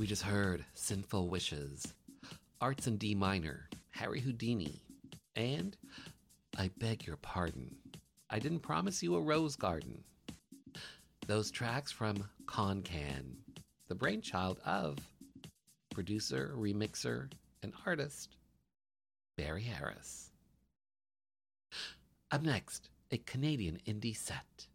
We just heard Sinful Wishes, Arts in D minor, Harry Houdini, and I Beg Your Pardon, I Didn't Promise You a Rose Garden. Those tracks from Concan, the brainchild of producer, remixer, and artist Barry Harris. Up next, a Canadian indie set.